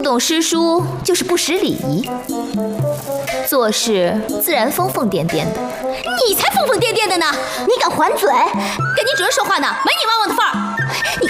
懂诗书就是不识礼仪，做事自然疯疯癫癫的。 你才疯疯癫癫的呢！你敢还嘴？跟你主人说话呢，没你汪汪的份儿！你，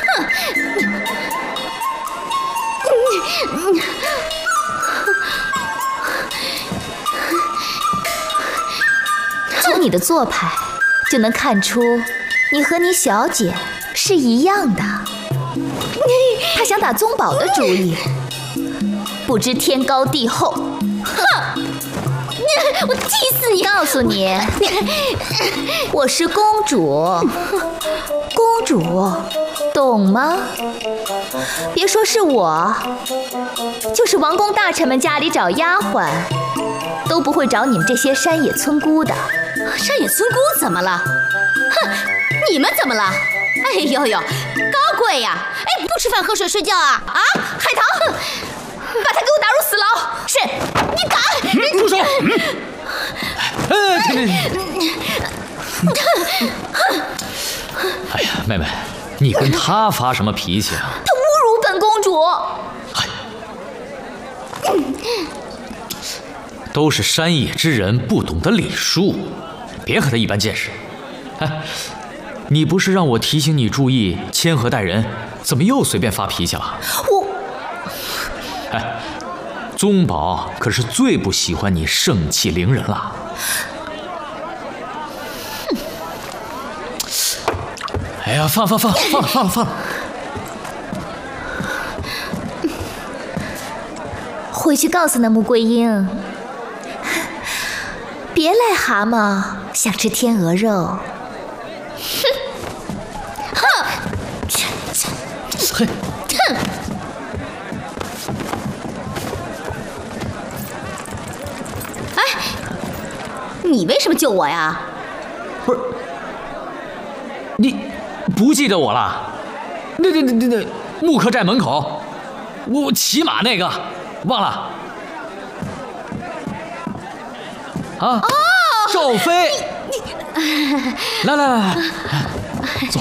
从你的做派就能看出，你和你小姐是一样的。他想打宗保的主意，不知天高地厚。 哼！我踢死你！ 告诉你，我是公主，公主，懂吗？别说是我，就是王公大臣们家里找丫鬟，都不会找你们这些山野村姑的。 山野村姑怎么了？哼，你们怎么了？哎呦呦，高贵呀！哎，不吃饭喝水睡觉啊？啊，海棠，把他给我打入死牢！是，你敢？ 住手！停！哎呀，妹妹，你跟他发什么脾气啊？ 他侮辱本公主！ 都是山野之人，不懂得礼数，别和他一般见识。哎，你不是让我提醒你注意谦和待人，怎么又随便发脾气了？哎，宗保可是最不喜欢你盛气凌人了。哎呀，放了！ 回去告诉那穆桂英，别癞蛤蟆想吃天鹅肉。 嘿， 哎，你为什么救我呀？ 不是，你不记得我了？那木客寨门口，我骑马那个，忘了？啊？哦，赵飞，来，坐。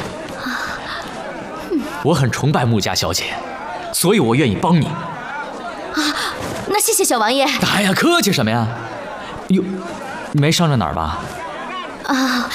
我很崇拜穆家小姐，所以我愿意帮你。 啊，那谢谢小王爷。 哎呀，客气什么呀？哟，你没伤着哪儿吧？ 啊，